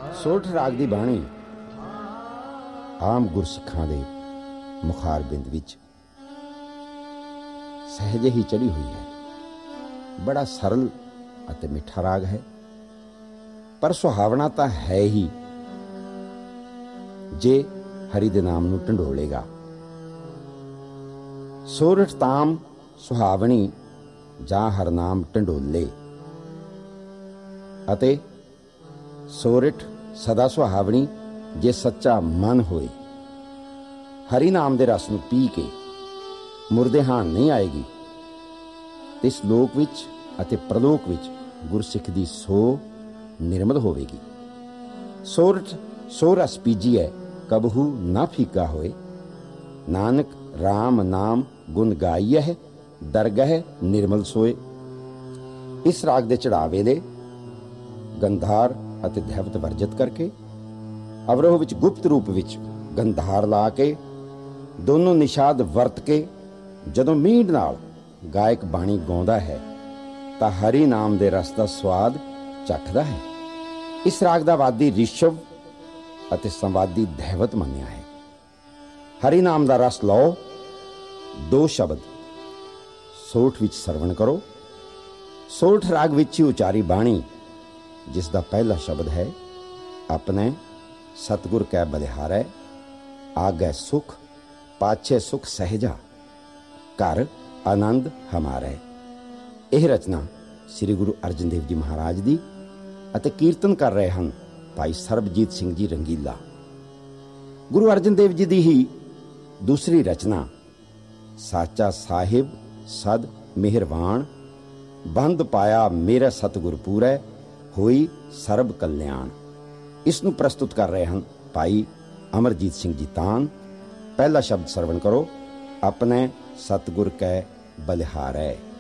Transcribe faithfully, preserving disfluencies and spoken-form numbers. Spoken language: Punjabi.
ਸੋਰਠ ਰਾਗ ਦੀ ਬਾਣੀ ਆਮ ਗੁਰਸਿੱਖਾਂ ਦੇ ਮੁਖਾਰ ਬਿੰਦ ਵਿੱਚ ਸਹਿਜੇ ਹੀ ਚੜ੍ਹੀ ਹੋਈ ਹੈ। ਬੜਾ ਸਰਲ ਅਤੇ ਮਿੱਠਾ ਰਾਗ ਹੈ, ਪਰ ਸੁਹਾਵਣਾ ਤਾਂ ਹੈ ਹੀ ਜੇ ਹਰੀ ਦੇ ਨਾਮ ਨੂੰ ਢੰਡੋਲੇਗਾ। ਸੋਰਠ ਤਾਮ ਸੁਹਾਵਣੀ ਜਾਂ ਹਰਨਾਮ ਢੰਡੋਲੇ, ਅਤੇ ਸੋਰਠ ਸਦਾ ਸੁਹਾਵਣੀ ਜੇ ਸੱਚਾ ਮਨ ਹੋਏ। ਹਰੀ ਨਾਮ ਦੇ ਰਸ ਨੂੰ ਪੀ ਕੇ ਮੁਰਦੇ ਹਾਣ ਨਹੀਂ ਆਏਗੀ, ਤੇ ਇਸ ਲੋਕ ਵਿੱਚ ਅਤੇ ਪ੍ਰਲੋਕ ਵਿੱਚ ਗੁਰਸਿੱਖ ਦੀ ਸੋ ਨਿਰਮਲ ਹੋਵੇਗੀ। ਸੋਰਠ ਸੋ ਰਸ ਪੀਜੀਐ ਕਬਹੂ ਨਾ ਫੀਕਾ ਹੋਏ, ਨਾਨਕ ਰਾਮ ਨਾਮ ਗੁਣ ਗਾਈਐ ਦਰਗਹਿ ਨਿਰਮਲ ਸੋਏ। ਇਸ ਰਾਗ ਦੇ ਚੜ੍ਹਾਅ ਵੇਲੇ ਗੰਧਾਰ ਅਤੇ ਦੈਵਤ ਵਰਜਿਤ ਕਰਕੇ ਅਵਰੋਹ ਵਿੱਚ ਗੁਪਤ ਰੂਪ ਵਿੱਚ ਗੰਧਾਰ ਲਾ ਕੇ ਦੋਨੋਂ ਨਿਸ਼ਾਦ ਵਰਤ ਕੇ ਜਦੋਂ ਮੀਂਡ ਨਾਲ ਗਾਇਕ ਬਾਣੀ ਗਾਉਂਦਾ ਹੈ ਤਾਂ ਹਰੀ ਨਾਮ ਦੇ ਰਸ ਦਾ ਸਵਾਦ ਚੱਖਦਾ ਹੈ। ਇਸ ਰਾਗ ਦਾ ਵਾਦੀ ਰਿਸ਼ਵ ਅਤੇ ਸੰਵਾਦੀ ਦੈਵਤ ਮੰਨਿਆ ਹੈ। ਹਰੀ ਨਾਮ ਦਾ ਰਸ ਲਓ। ਦੋ ਸ਼ਬਦ ਸੋਰਠ ਵਿੱਚ ਸਰਵਣ ਕਰੋ। ਸੋਰਠ ਰਾਗ ਵਿੱਚ ਹੀ ਉਚਾਰੀ ਬਾਣੀ, ਜਿਸ ਦਾ ਪਹਿਲਾ ਸ਼ਬਦ ਹੈ ਆਪਣੇ ਸਤਿਗੁਰ ਕੈ ਬਲਿਹਾਰੈ, ਆਗੈ ਸੁਖ ਪਾਛੈ ਸੁਖ ਸਹਿਜਾ, ਘਰ ਆਨੰਦ ਹਮਾਰੈ। ਇਹ ਰਚਨਾ ਸ੍ਰੀ ਗੁਰੂ ਅਰਜਨ ਦੇਵ ਜੀ ਮਹਾਰਾਜ ਦੀ ਅਤੇ ਕੀਰਤਨ ਕਰ ਰਹੇ ਹਨ ਭਾਈ ਸਰਬਜੀਤ ਸਿੰਘ ਜੀ ਰੰਗੀਲਾ। ਗੁਰੂ ਅਰਜਨ ਦੇਵ ਜੀ ਦੀ ਹੀ ਦੂਸਰੀ ਰਚਨਾ ਸਾਚਾ ਸਾਹਿਬ ਸਦ ਮਿਹਰਬਾਨ, ਬੰਦ ਪਾਇਆ ਮੇਰਾ ਸਤਿਗੁਰ ਪੂਰੈ, ਹੋਈ ਸਰਬ ਕਲਿਆਣ। ਇਸ ਨੂੰ ਪ੍ਰਸਤੁਤ ਕਰ ਰਹੇ ਹਨ ਭਾਈ ਅਮਰਜੀਤ ਸਿੰਘ ਜੀ ਤਾਨ। ਪਹਿਲਾ ਸ਼ਬਦ ਸਰਵਣ ਕਰੋ, ਆਪਣੇ ਸਤਿਗੁਰ ਕੈ ਬਲਿਹਾਰੈ।